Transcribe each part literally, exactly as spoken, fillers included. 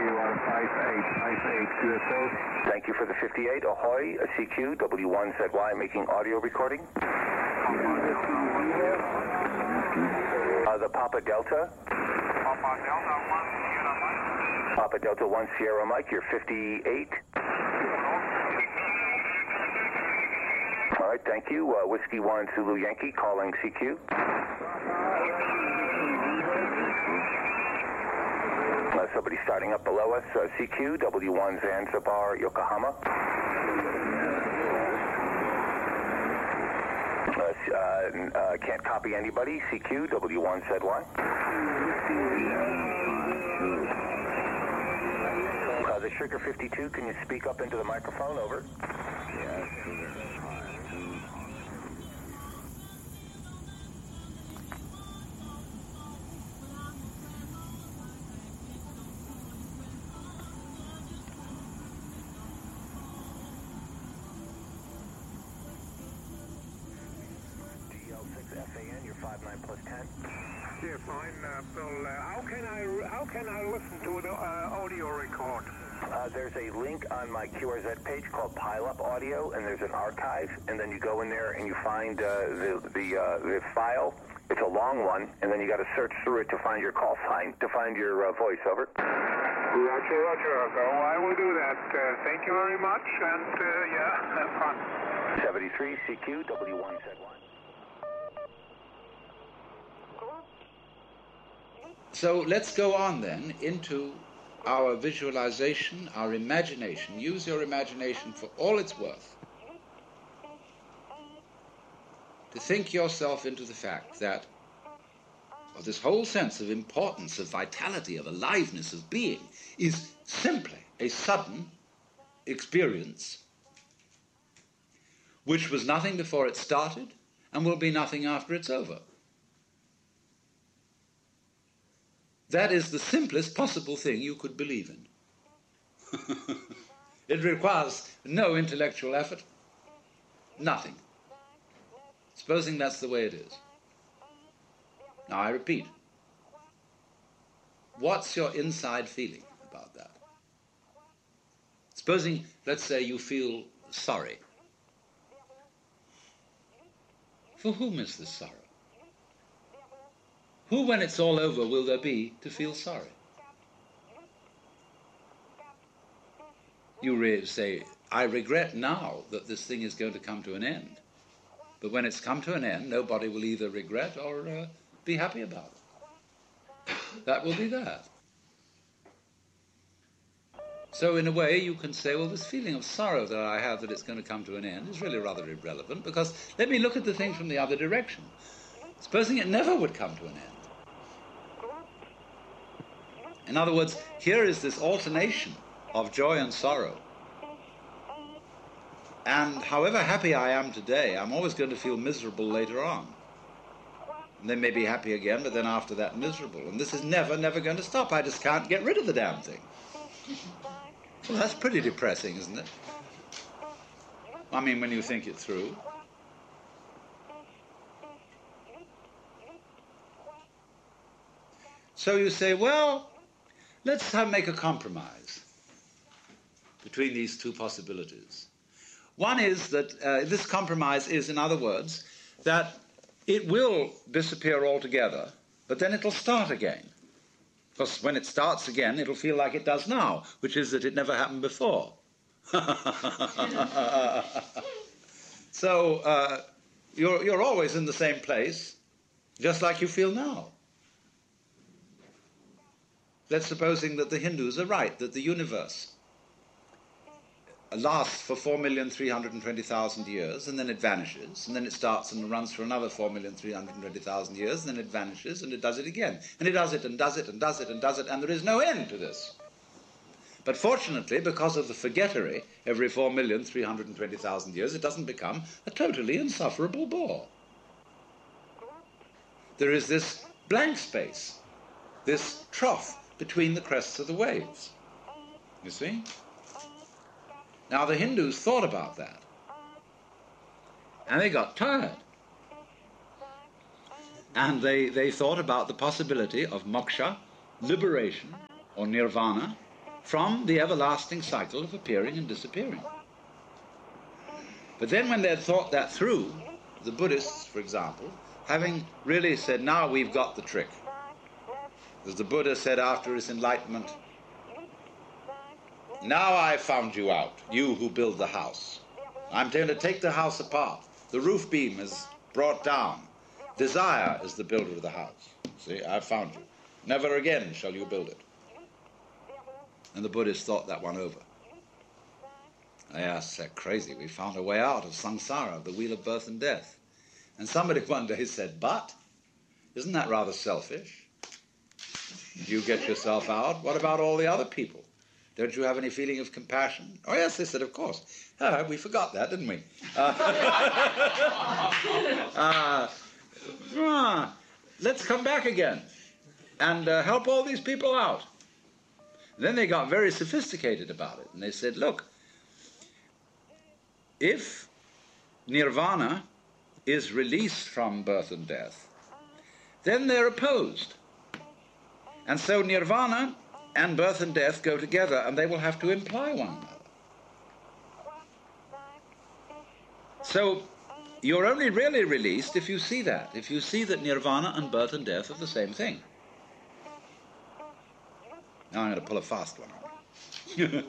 you are five eight, five eight, Q S O. Thank you for the fifty-eight, ahoy, a C Q, W one Z Y making audio recording. Uh, the Papa Delta. Papa Delta one, Sierra Mike. Papa Delta one, Sierra Mike, you're fifty-eight. All right, thank you. Uh, Whiskey one, Zulu Yankee, calling C Q. Uh, somebody starting up below us, uh, C Q, W one Zanzibar, Yokohama. Uh, uh, can't copy anybody, C Q, W one Z Y. Uh, the Sugar fifty-two, can you speak up into the microphone? Over. F A N, you're five nine plus ten. Yeah, fine, uh, Bill. Uh, how can I how can I listen to the uh, audio record? Uh, there's a link on my Q R Z page called Pile Up Audio, and there's an archive, and then you go in there and you find uh, the the, uh, the file. It's a long one, and then you got to search through it to find your call sign, to find your uh, voice. Over. Roger, Roger. So I will do that. Uh, thank you very much, and uh, yeah, have fun. seventy-three C Q, W one Z Y. So let's go on then into our visualization, our imagination. Use your imagination for all it's worth to think yourself into the fact that of this whole sense of importance, of vitality, of aliveness, of being, is simply a sudden experience which was nothing before it started and will be nothing after it's over. That is the simplest possible thing you could believe in. It requires no intellectual effort, nothing. Supposing that's the way it is. Now I repeat, what's your inside feeling about that? Supposing, let's say, you feel sorry. For whom is this sorrow? Who, when it's all over, will there be to feel sorry? You re- say, I regret now that this thing is going to come to an end. But when it's come to an end, nobody will either regret or uh, be happy about it. That will be that. So in a way, you can say, well, this feeling of sorrow that I have that it's going to come to an end is really rather irrelevant, because let me look at the thing from the other direction. Supposing it never would come to an end. In other words, here is this alternation of joy and sorrow. And however happy I am today, I'm always going to feel miserable later on. And then maybe happy again, but then after that miserable. And this is never, never going to stop. I just can't get rid of the damn thing. Well, that's pretty depressing, isn't it? I mean, when you think it through. So you say, well, let's have, make a compromise between these two possibilities. One is that uh, this compromise is, in other words, that it will disappear altogether, but then it'll start again. Because when it starts again, it'll feel like it does now, which is that it never happened before. So uh, you're, you're always in the same place, just like you feel now. Let's supposing that the Hindus are right, that the universe lasts for four million three hundred twenty thousand years, and then it vanishes, and then it starts and runs for another four million three hundred twenty thousand years, and then it vanishes, and it does it again. And it does it, and does it, and does it, and does it, and there is no end to this. But fortunately, because of the forgettery, every four million three hundred twenty thousand years, it doesn't become a totally insufferable bore. There is this blank space, this trough between the crests of the waves. You see? Now the Hindus thought about that, and they got tired. And they, they thought about the possibility of moksha, liberation, or nirvana, from the everlasting cycle of appearing and disappearing. But then when they had thought that through, the Buddhists, for example, having really said, now we've got the trick. As the Buddha said after his enlightenment, now I've found you out, you who build the house. I'm going to take the house apart. The roof beam is brought down. Desire is the builder of the house. See, I've found you. Never again shall you build it. And the Buddhists thought that one over. They asked, they're crazy. We found a way out of samsara, of the wheel of birth and death. And somebody one day said, but, isn't that rather selfish? You get yourself out. What about all the other people? Don't you have any feeling of compassion? Oh, yes, they said, of course. Oh, we forgot that, didn't we? Uh, uh, uh, let's come back again and uh, help all these people out. And then they got very sophisticated about it. And they said, look, if nirvana is released from birth and death, then they're opposed. And so nirvana and birth and death go together, and they will have to imply one another. So you're only really released if you see that, if you see that nirvana and birth and death are the same thing. Now I'm going to pull a fast one on you.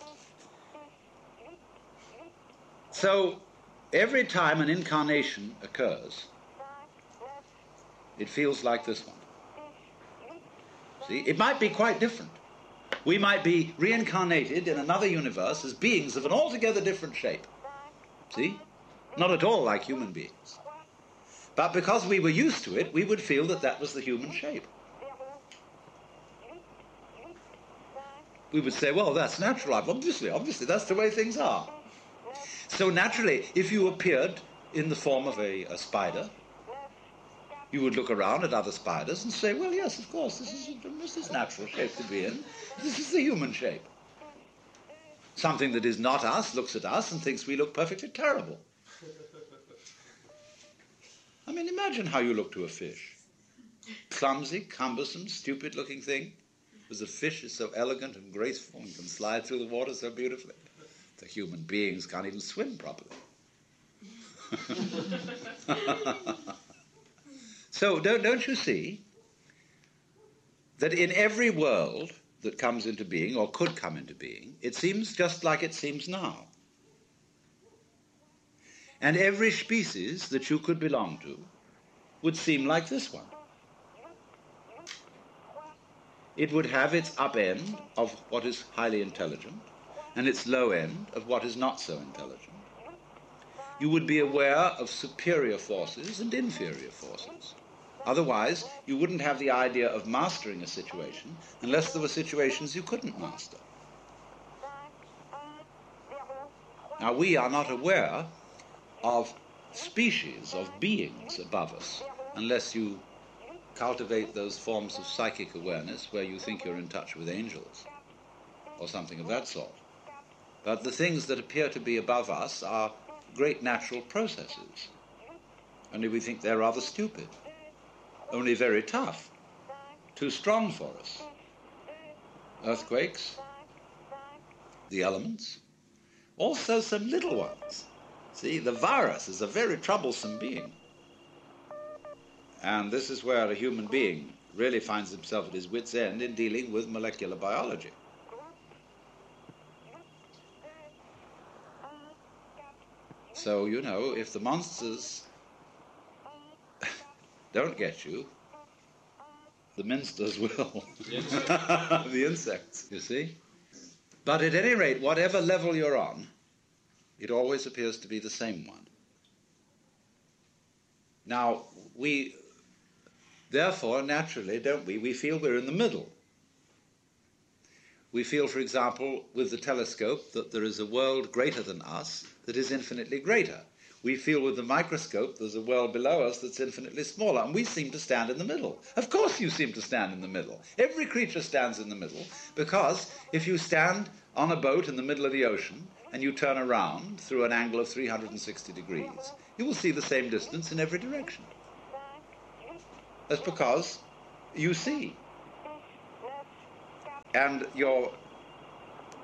So every time an incarnation occurs, it feels like this one. See, it might be quite different. We might be reincarnated in another universe as beings of an altogether different shape. See? Not at all like human beings. But because we were used to it, we would feel that that was the human shape. We would say, well, that's natural. Obviously, obviously, that's the way things are. So naturally, if you appeared in the form of a, a spider, you would look around at other spiders and say, well, yes, of course, this is, this is natural shape to be in. This is the human shape. Something that is not us looks at us and thinks we look perfectly terrible. I mean, imagine how you look to a fish. Clumsy, cumbersome, stupid-looking thing. Because a fish is so elegant and graceful and can slide through the water so beautifully. The human beings can't even swim properly. So don't, don't you see that in every world that comes into being, or could come into being, it seems just like it seems now. And every species that you could belong to would seem like this one. It would have its up end of what is highly intelligent and its low end of what is not so intelligent. You would be aware of superior forces and inferior forces. Otherwise, you wouldn't have the idea of mastering a situation unless there were situations you couldn't master. Now, we are not aware of species, of beings above us, unless you cultivate those forms of psychic awareness where you think you're in touch with angels, or something of that sort. But the things that appear to be above us are great natural processes. Only we think they're rather stupid, only very tough, too strong for us. Earthquakes, the elements, also some little ones. See, the virus is a very troublesome being. And this is where a human being really finds himself at his wit's end in dealing with molecular biology. So, you know, if the monsters don't get you, the minsters will. The insects, you see. But at any rate, whatever level you're on, it always appears to be the same one. Now, we, therefore, naturally, don't we, we feel we're in the middle. We feel, for example, with the telescope, that there is a world greater than us that is infinitely greater. We feel with the microscope there's a world below us that's infinitely smaller, and we seem to stand in the middle. Of course you seem to stand in the middle. Every creature stands in the middle, because if you stand on a boat in the middle of the ocean and you turn around through an angle of three hundred sixty degrees, you will see the same distance in every direction. That's because you see. And your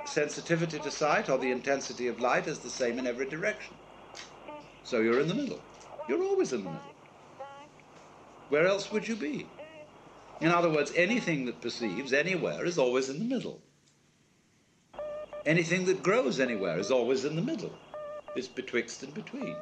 sensitivity to sight or the intensity of light is the same in every direction. So you're in the middle. You're always in the middle. Where else would you be? In other words, anything that perceives anywhere is always in the middle. Anything that grows anywhere is always in the middle. It's betwixt and between.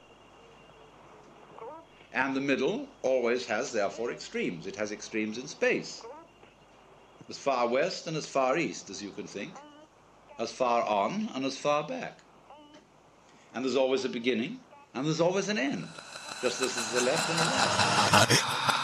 And the middle always has, therefore, extremes. It has extremes in space. As far west and as far east as you can think. As far on and as far back. And there's always a beginning and there's always an end. Just as there's the left and the right.